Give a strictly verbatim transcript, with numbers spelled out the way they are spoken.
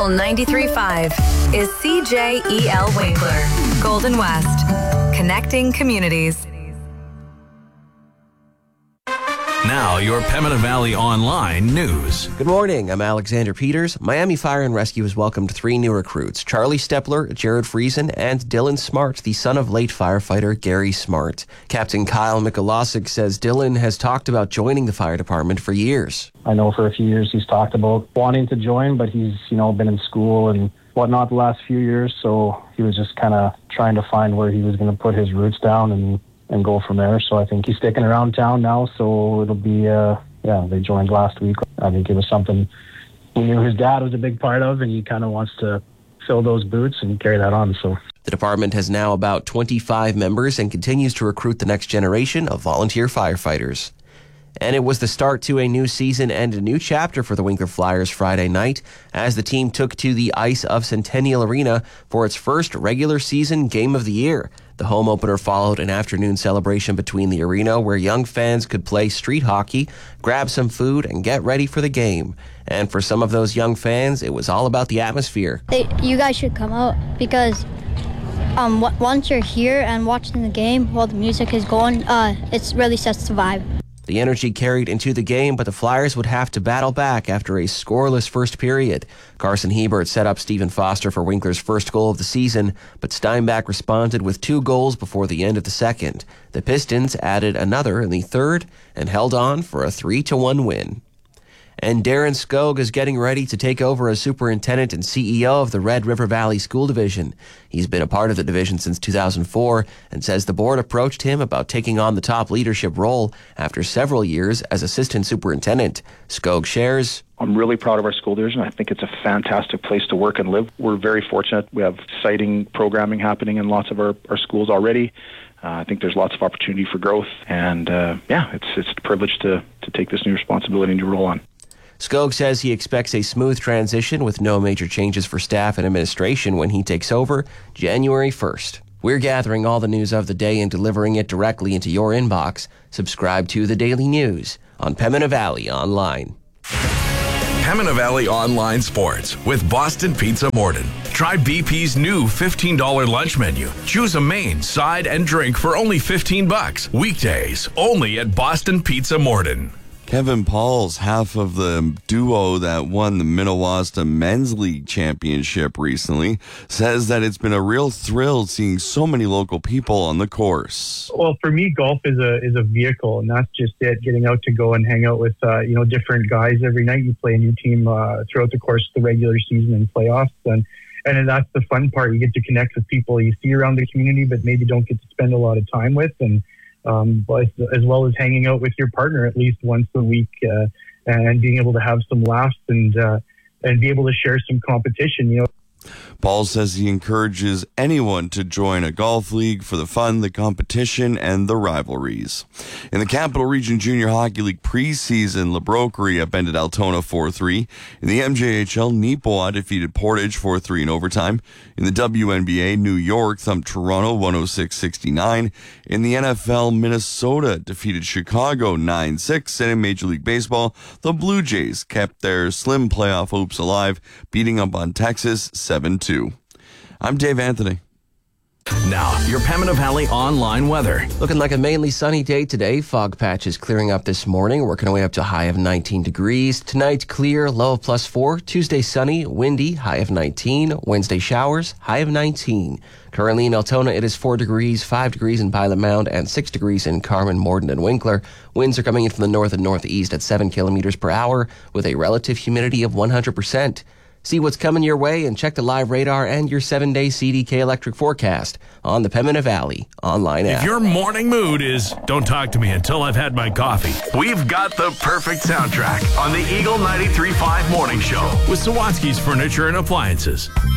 Eagle ninety-three point five is C J E L Winkler, Golden West, connecting communities. Now, your Pembina Valley Online news. Good morning. I'm Alexander Peters. Miami Fire and Rescue has welcomed three new recruits, Charlie Stepler, Jared Friesen, and Dylan Smart, the son of late firefighter Gary Smart. Captain Kyle Mikolasic says Dylan has talked about joining the fire department for years. I know for a few years he's talked about wanting to join, but he's, you know, been in school and whatnot the last few years, so he was just kind of trying to find where he was going to put his roots down and and go from there. So I think he's sticking around town now, so it'll be, uh, yeah, they joined last week. I think it was something he knew his dad was a big part of, and he kind of wants to fill those boots and carry that on. So the department has now about twenty-five members and continues to recruit the next generation of volunteer firefighters. And it was the start to a new season and a new chapter for the Winkler Flyers Friday night as the team took to the ice of Centennial Arena for its first regular season game of the year. The home opener followed an afternoon celebration between the arena where young fans could play street hockey, grab some food, and get ready for the game. And for some of those young fans, it was all about the atmosphere. They, you guys should come out because um, w- once you're here and watching the game while the music is going, uh, it really sets the vibe. The energy carried into the game, but the Flyers would have to battle back after a scoreless first period. Carson Hebert set up Stephen Foster for Winkler's first goal of the season, but Steinbach responded with two goals before the end of the second. The Pistons added another in the third and held on for a three to one win. And Darren Skog is getting ready to take over as superintendent and C E O of the Red River Valley School Division. He's been a part of the division since two thousand four and says the board approached him about taking on the top leadership role after several years as assistant superintendent. Skog shares, I'm really proud of our school division. I think it's a fantastic place to work and live. We're very fortunate. We have exciting programming happening in lots of our, our schools already. Uh, I think there's lots of opportunity for growth. And uh, yeah, it's it's a privilege to, to take this new responsibility and new role on. Skog says he expects a smooth transition with no major changes for staff and administration when he takes over January first. We're gathering all the news of the day and delivering it directly into your inbox. Subscribe to The Daily News on Pembina Valley Online. Pembina Valley Online Sports with Boston Pizza Morden. Try B P's new fifteen dollars lunch menu. Choose a main, side, and drink for only fifteen bucks. Weekdays only at Boston Pizza Morden. Kevin Paul's half of the duo that won the Minnewaska Men's League Championship recently says that it's been a real thrill seeing so many local people on the course. Well, for me, golf is a is a vehicle, and that's just it. Getting out to go and hang out with uh, you know different guys every night. You play a new team uh, throughout the course of the regular season and playoffs, and and that's the fun part. You get to connect with people you see around the community, but maybe don't get to spend a lot of time with, and Um, but as well as hanging out with your partner at least once a week uh, and being able to have some laughs and uh, and be able to share some competition, you know. Paul says he encourages anyone to join a golf league for the fun, the competition, and the rivalries. In the Capital Region Junior Hockey League preseason, LaBroquerie upended Altona four three. In the M J H L, Neepawa defeated Portage four three in overtime. In the W N B A, New York thumped Toronto one oh six sixty-nine. In the N F L, Minnesota defeated Chicago nine six. And in Major League Baseball, the Blue Jays kept their slim playoff hopes alive, beating up on Texas seven two. I'm Dave Anthony. Now, your Pembina Valley Online weather. Looking like a mainly sunny day today. Fog patches clearing up this morning, working our way up to a high of nineteen degrees. Tonight, clear, low of plus four. Tuesday, sunny, windy, high of nineteen. Wednesday, showers, high of nineteen. Currently in Altona, it is four degrees, five degrees in Pilot Mound, and six degrees in Carmen, Morden, and Winkler. Winds are coming in from the north and northeast at seven kilometers per hour with a relative humidity of one hundred percent. See what's coming your way and check the live radar and your seven-day C D K electric forecast on the Pembina Valley online app. If your morning mood is, don't talk to me until I've had my coffee, we've got the perfect soundtrack on the Eagle ninety-three point five Morning Show with Sawatsky's Furniture and Appliances.